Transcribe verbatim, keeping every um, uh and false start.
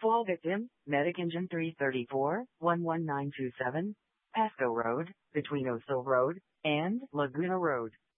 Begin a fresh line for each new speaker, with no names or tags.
Fall victim, Medic Engine three thirty-four, one one nine two seven, Pasco Road, between Osil Road and Laguna Road.